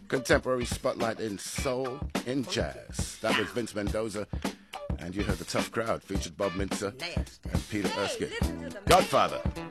Contemporary spotlight in soul, in jazz. That was Vince Mendoza, and you heard The Tough Crowd, featured Bob Mintzer and Peter Erskine. Godfather.